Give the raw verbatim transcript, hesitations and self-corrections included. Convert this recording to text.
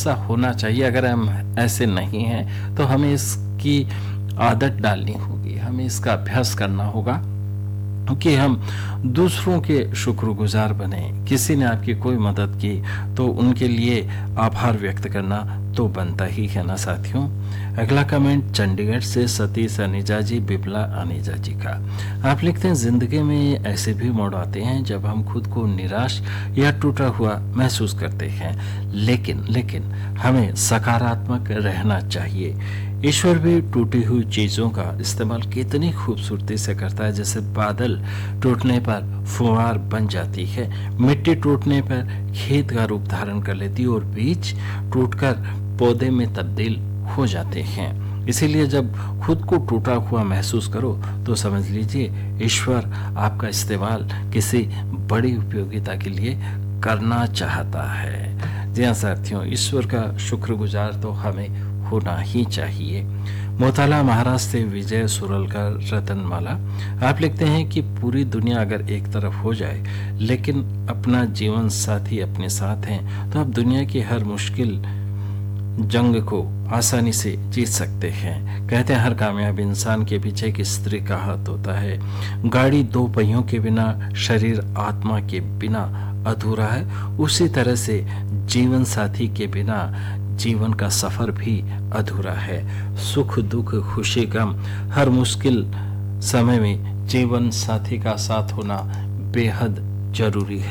ऐसा होना चाहिए। अगर हम ऐसे नहीं हैं तो हमें इसकी आदत डालनी होगी, हमें इसका अभ्यास करना होगा कि हम दूसरों के शुक्रगुजार बने। किसी ने आपकी कोई मदद की तो उनके लिए आभार व्यक्त करना तो बनता ही है ना साथियों। अगला कमेंट चंडीगढ़ से सतीश अनीजा जी, बिपला अनीजा जी का। आप लिखते हैं, जिंदगी में ऐसे भी मोड़ आते हैं जब हम खुद को निराश या टूटा हुआ महसूस करते हैं, लेकिन लेकिन हमें सकारात्मक रहना चाहिए। ईश्वर भी टूटी हुई चीजों का इस्तेमाल कितनी खूबसूरती से करता है। जैसे बादल टूटने पर फुहार बन जाती है, मिट्टी टूटने पर खेत का रूप धारण कर लेती है और बीज टूटकर पौधे में तब्दील हो जाते हैं। इसीलिए जब खुद को टूटा हुआ महसूस करो तो समझ लीजिए ईश्वर आपका इस्तेमाल किसी बड़ी उपयोगिता के लिए करना चाहता है। जी हाँ साथियों, ईश्वर का शुक्रगुजार तो हमें होना ही चाहिए। मोताला महाराष्ट्र से विजय सुरलकर रतनमाला, आप लिखते हैं कि पूरी दुनिया अगर एक तरफ हो जाए लेकिन अपना जीवन साथी अपने साथ हैं तो आप दुनिया की हर मुश्किल जंग को आसानी से जीत सकते हैं। कहते हैं हर कामयाब इंसान के पीछे एक स्त्री का हाथ होता है। गाड़ी दो पहियों के बिना, शरीर आत्मा के बिना अधूरा है। उसी तरह से जीवन साथी के बिना जीवन का सफर भी अधूरा है। सुख दुख खुशी गम हर मुश्किल समय में जीवन साथी का साथ होना बेहद जरूरी है।